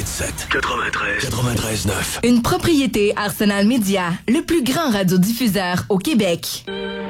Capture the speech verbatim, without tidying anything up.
quatre-vingt-sept, quatre-vingt-treize, quatre-vingt-treize neuf. Une propriété Arsenal Média, le plus grand radiodiffuseur au Québec.